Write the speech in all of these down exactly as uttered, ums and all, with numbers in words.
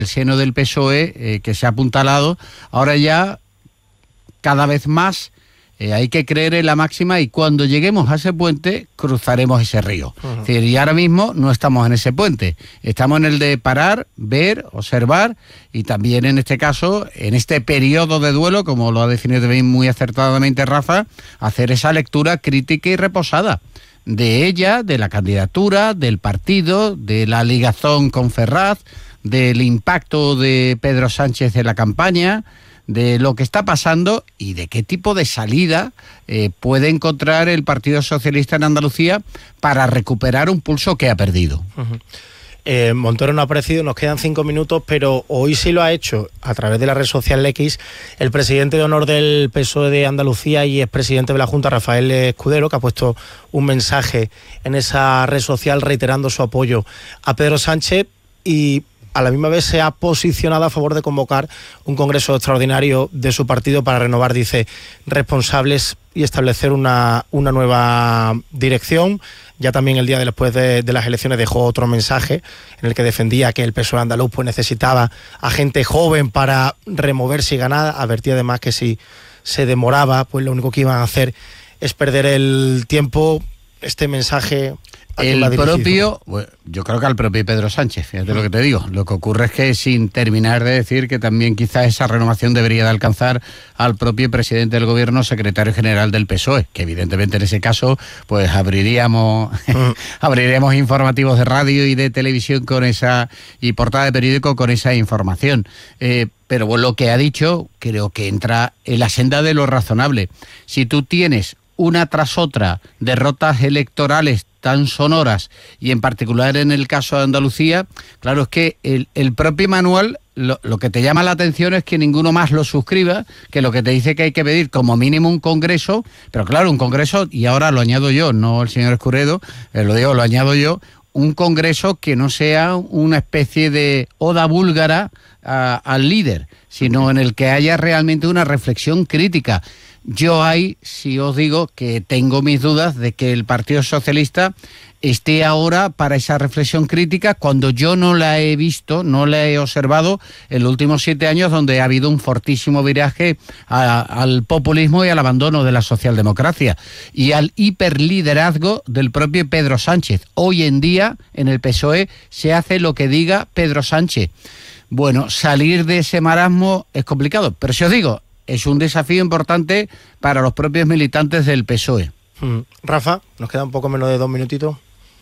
el seno del P S O E, eh, que se ha apuntalado, ahora ya cada vez más eh, hay que creer en la máxima y cuando lleguemos a ese puente cruzaremos ese río. Uh-huh. Es decir, y ahora mismo no estamos en ese puente, estamos en el de parar, ver, observar y también en este caso, en este periodo de duelo, como lo ha definido también muy acertadamente Rafa, hacer esa lectura crítica y reposada de ella, de la candidatura, del partido, de la ligazón con Ferraz, del impacto de Pedro Sánchez en la campaña, de lo que está pasando y de qué tipo de salida eh, puede encontrar el Partido Socialista en Andalucía para recuperar un pulso que ha perdido. Uh-huh. Eh, Montero no ha aparecido, nos quedan cinco minutos, pero hoy sí lo ha hecho a través de la red social X el presidente de honor del P S O E de Andalucía y expresidente de la Junta, Rafael Escudero, que ha puesto un mensaje en esa red social reiterando su apoyo a Pedro Sánchez y a la misma vez se ha posicionado a favor de convocar un congreso extraordinario de su partido para renovar, dice, responsables y establecer una, una nueva dirección. Ya también el día después de, de las elecciones dejó otro mensaje en el que defendía que el P S O E andaluz pues, necesitaba a gente joven para removerse y ganar. Advertía además que si se demoraba, pues lo único que iban a hacer es perder el tiempo. Este mensaje... El propio, bueno, yo creo que al propio Pedro Sánchez, fíjate lo que te digo. Lo que ocurre es que sin terminar de decir que también quizás esa renovación debería de alcanzar al propio presidente del gobierno, secretario general del P S O E, que evidentemente en ese caso pues abriríamos uh-huh. abriríamos informativos de radio y de televisión con esa y portada de periódico con esa información. Eh, pero bueno, lo que ha dicho creo que entra en la senda de lo razonable. Si tú tienes una tras otra derrotas electorales tan sonoras y en particular en el caso de Andalucía, claro, es que el, el propio manual lo, lo que te llama la atención es que ninguno más lo suscriba, que lo que te dice que hay que pedir como mínimo un congreso, pero claro, un congreso, y ahora lo añado yo, no el señor Escudero, eh, lo digo, lo añado yo, un congreso que no sea una especie de oda búlgara a, al líder, sino en el que haya realmente una reflexión crítica. Yo ahí sí os digo que tengo mis dudas de que el Partido Socialista esté ahora para esa reflexión crítica cuando yo no la he visto, no la he observado en los últimos siete años donde ha habido un fortísimo viraje a, al populismo y al abandono de la socialdemocracia y al hiperliderazgo del propio Pedro Sánchez. Hoy en día en el P S O E se hace lo que diga Pedro Sánchez. Bueno, salir de ese marasmo es complicado, pero si os digo, es un desafío importante para los propios militantes del P S O E. Hmm. Rafa, nos queda un poco menos de dos minutitos.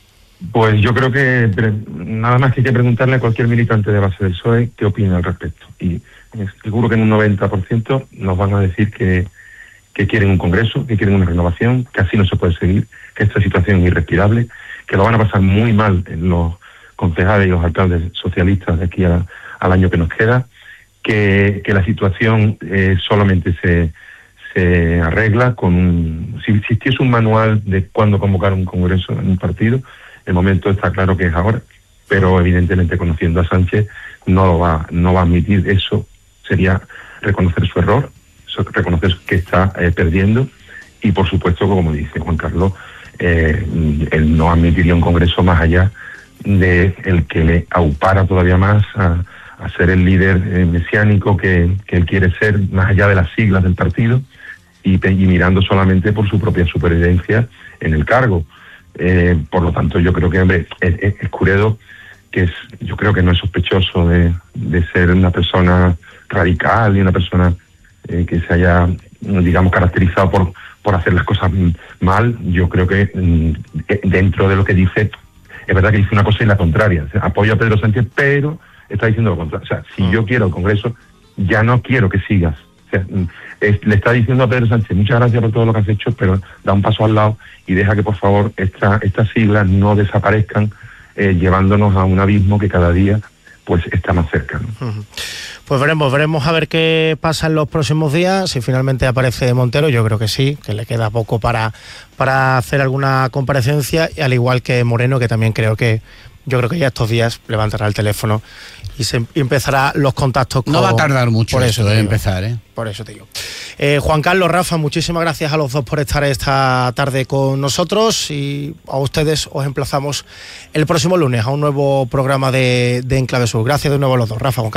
Pues yo creo que nada más que hay que preguntarle a cualquier militante de base del P S O E qué opina al respecto. Y seguro que en un noventa por ciento nos van a decir que, que quieren un congreso, que quieren una renovación, que así no se puede seguir, que esta situación es irrespirable, que lo van a pasar muy mal en los concejales y los alcaldes socialistas de aquí a, al año que nos queda, que, que la situación eh, solamente se, se arregla con un... Si existiese un manual de cuándo convocar un congreso en un partido, el momento está claro que es ahora, pero evidentemente conociendo a Sánchez no lo va, no va a admitir eso. Sería reconocer su error, reconocer que está eh, perdiendo y por supuesto, como dice Juan Carlos, eh, él no admitiría un congreso más allá de el que le aupara todavía más a, a ser el líder eh, mesiánico que, que él quiere ser, más allá de las siglas del partido y, y mirando solamente por su propia supervivencia en el cargo. Eh, por lo tanto, yo creo que, hombre, Escudero, que es, yo creo que no es sospechoso de, de ser una persona radical y una persona eh, que se haya, digamos, caracterizado por, por hacer las cosas mal. Yo creo que mm, dentro de lo que dice, es verdad que dice una cosa y la contraria. O sea, apoyo a Pedro Sánchez, pero está diciendo lo contrario. O sea, si mm. yo quiero el Congreso, ya no quiero que sigas. O sea, es, le está diciendo a Pedro Sánchez, muchas gracias por todo lo que has hecho, pero da un paso al lado y deja que por favor esta, estas siglas no desaparezcan, eh, llevándonos a un abismo que cada día pues está más cerca, ¿no? Uh-huh. Pues veremos, veremos a ver qué pasa en los próximos días, si finalmente aparece Montero, yo creo que sí, que le queda poco para, para hacer alguna comparecencia, y al igual que Moreno, que también creo que yo creo que ya estos días levantará el teléfono y se y empezará los contactos con... No va a tardar mucho por eso, eso de digo, empezar, ¿eh? Por eso te digo. Eh, Juan Carlos, Rafa, muchísimas gracias a los dos por estar esta tarde con nosotros, y a ustedes os emplazamos el próximo lunes a un nuevo programa de, de Enclave Sur. Gracias de nuevo a los dos, Rafa, Juan Carlos.